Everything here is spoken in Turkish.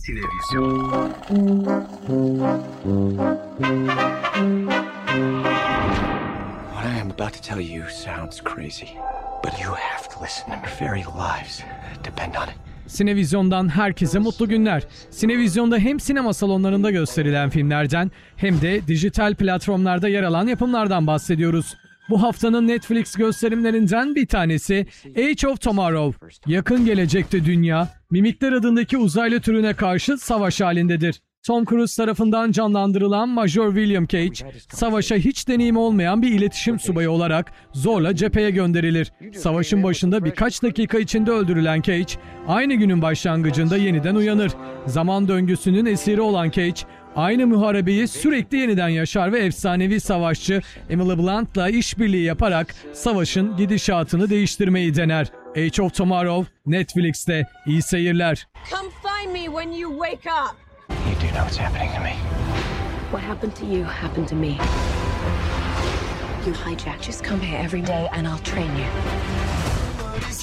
Sinevizyon. What I am about to tell you sounds crazy, but you have to listen. Your very lives depend on it. Sinevizyon'dan herkese mutlu günler. Sinevizyon'da hem sinema salonlarında gösterilen filmlerden hem de dijital platformlarda yer alan yapımlardan bahsediyoruz. Bu haftanın Netflix gösterimlerinden bir tanesi Age of Tomorrow. Yakın gelecekte dünya, mimikler adındaki uzaylı türüne karşı savaş halindedir. Tom Cruise tarafından canlandırılan Major William Cage, savaşa hiç deneyimi olmayan bir iletişim subayı olarak zorla cepheye gönderilir. Savaşın başında birkaç dakika içinde öldürülen Cage, aynı günün başlangıcında yeniden uyanır. Zaman döngüsünün esiri olan Cage, aynı muharebeyi sürekli yeniden yaşar ve efsanevi savaşçı Emily Blunt'la işbirliği yaparak savaşın gidişatını değiştirmeyi dener. Age of Tomorrow, Netflix'te. İyi seyirler. Come find me when you wake up. You do know what's happening to me. What happened to you happened to me. You hijack. Just come here every day and I'll train you.